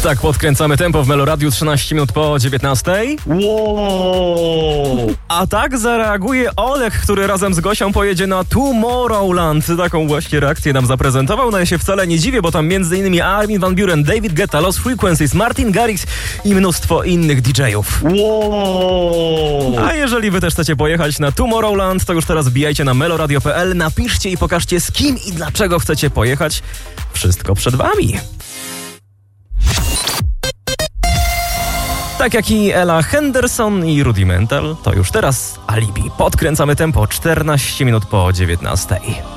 Tak, podkręcamy tempo w Meloradiu 13 minut po 19. Wow! A tak zareaguje Olek, który razem z Gosią pojedzie na Tomorrowland. Taką właśnie reakcję nam zaprezentował. No ja się wcale nie dziwię, bo tam m.in. Armin van Buuren, David Guetta, Lost Frequencies, Martin Garrix i mnóstwo innych DJ-ów. Wow! A jeżeli wy też chcecie pojechać na Tomorrowland, to już teraz wbijajcie na meloradio.pl, napiszcie i pokażcie, z kim i dlaczego chcecie pojechać. Wszystko przed wami. Tak jak i Ella Henderson i Rudimental, to już teraz Alibi. Podkręcamy tempo 14 minut po 19.